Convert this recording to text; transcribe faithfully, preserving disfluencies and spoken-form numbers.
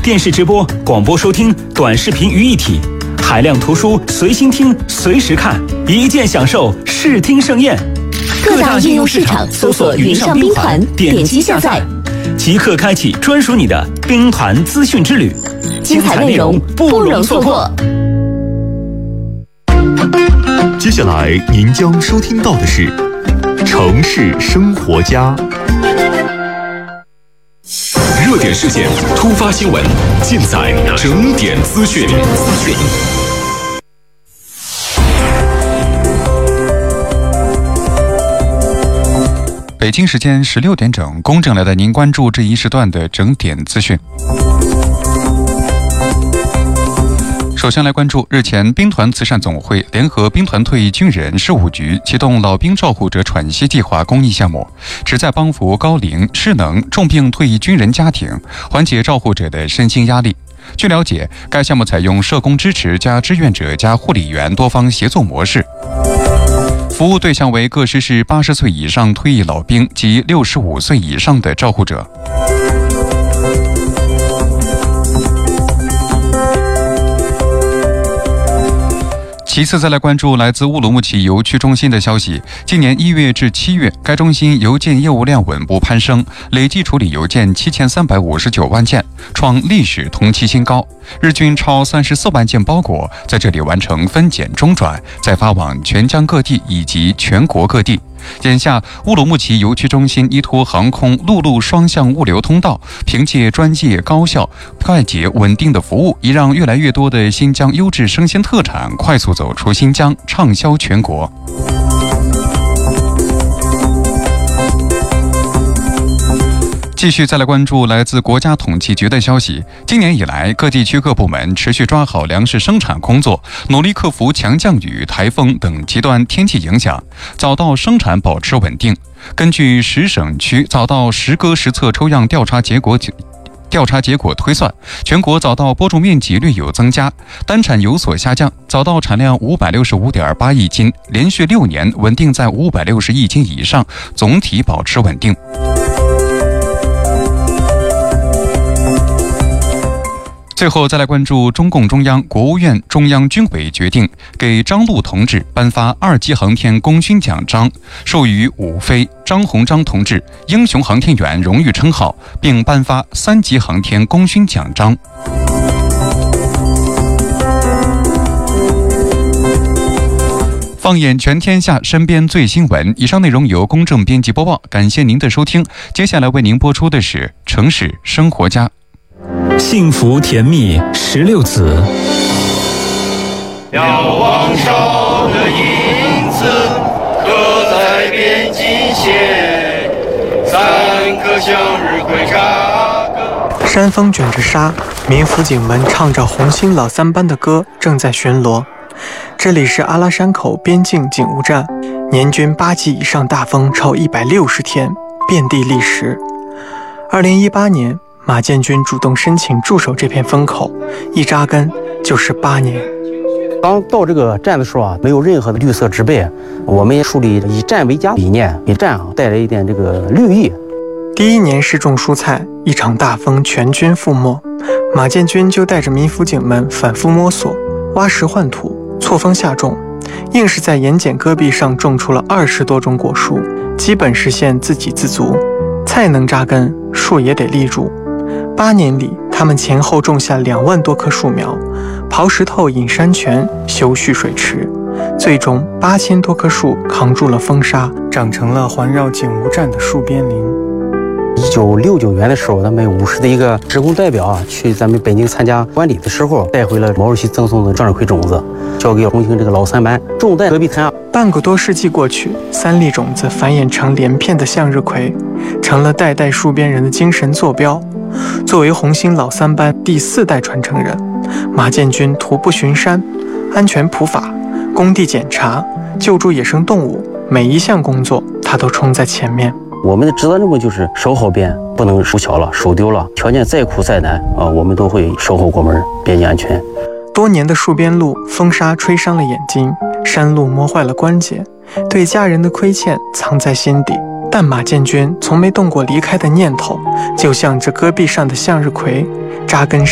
电视直播、广播收听、短视频于一体，海量图书随心听、随时看，一键享受视听盛宴。 各大应用市场搜索云上兵团，点击下载， 即刻开启专属你的兵团资讯之旅， 精彩内容不容错过。 接下来您将收听到的是《城市生活家》，热点事件、突发新闻，尽在整点资讯。 北京时间十六点整，公正来带您关注这一时段的整点资讯。首先来关注，日前兵团慈善总会联合兵团退役军人事务局启动老兵照护者喘息计划公益项目，旨在帮扶高龄、失能、重病退役军人家庭，缓解照护者的身心压力。据了解，该项目采用社工支持加志愿者加护理员多方协作模式，服务对象为各师市八十岁以上退役老兵及六十五岁以上的照护者。其次，再来关注来自乌鲁木齐邮区中心的消息。今年一月至七月，该中心邮件业务量稳步攀升，累计处理邮件七千三百五十九万件，创历史同期新高。日均超三十四万件包裹在这里完成分拣中转，再发往全疆各地以及全国各地。眼下，乌鲁木齐邮区中心依托航空、陆路双向物流通道，凭借专业、高效、快捷、稳定的服务，已让越来越多的新疆优质生鲜特产快速走出新疆，畅销全国。继续再来关注来自国家统计局的消息。今年以来，各地区各部门持续抓好粮食生产工作，努力克服强降雨、台风等极端天气影响，早稻生产保持稳定。根据十省区早稻实割实测抽样调查结果调查结果推算，全国早稻播种面积略有增加，单产有所下降，早稻产量五百六十五点八亿斤，连续六年稳定在五百六十亿斤以上，总体保持稳定。最后再来关注中共中央、国务院、中央军委决定给张陆同志颁发二级航天功勋奖章，授予武飞、张鸿章同志英雄航天员荣誉称号，并颁发三级航天功勋奖章。放眼全天下身边最新闻，以上内容由公正编辑播报，感谢您的收听。接下来为您播出的是城市生活家。 幸福甜蜜十六子， 遥望烧的影子，刻在边境线，三颗向日葵扎根。 山风卷着沙，民辅警们唱着红星老三班的歌，正在巡逻。这里是阿拉山口边境警务站，年均八级以上大风超一百六十天，遍地砾石。二零一八年。马建军主动申请驻守这片风口，一扎根就是八年。 刚到这个站的时候啊，没有任何的绿色植被，我们也树立以站为家理念，给站啊带来一点这个绿意。 第一年试种蔬菜，一场大风全军覆没，马建军就带着民辅警们反复摸索，挖石换土，错峰下种，硬是在盐碱戈壁上种出了二十多种果树，基本实现自给自足。菜能扎根，树也得立住。八年里，他们前后种下两万多棵树苗，刨石头引山泉，修蓄水池，最终八千多棵树扛住了风沙，长成了环绕警务站的树边林。 一九六九年的时候，咱们五十的一个职工代表啊，去咱们北京参加观礼的时候，带回了毛主席赠送的向日葵种子，交给重庆这个老三班，种在戈壁滩。 半个多世纪过去，三粒种子繁衍成连片的向日葵，成了代代戍边人的精神坐标。作为红星老三班第四代传承人，马建军徒步巡山、安全普法、工地检查、救助野生动物，每一项工作他都冲在前面。 我们的职责任务就是守好边，不能守小了、守丢了。条件再苦再难啊，我们都会守好国门，边境安全。 多年的戍边路，风沙吹伤了眼睛，山路磨坏了关节，对家人的亏欠藏在心底。但马建军从没动过离开的念头，就像这戈壁上的向日葵，扎根